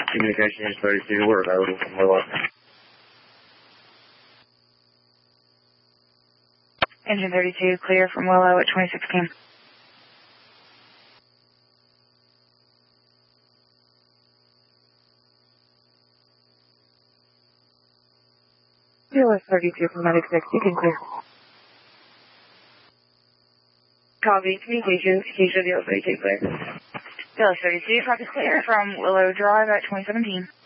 Communication is 32, we're available from Willow. Engine 32, clear from Willow at 2016. PLS 32 from Medic 6, you can clear. Copy, communications, Keisha, DL 32, clear. PLS 32, traffic clear from Willow Drive at 2017.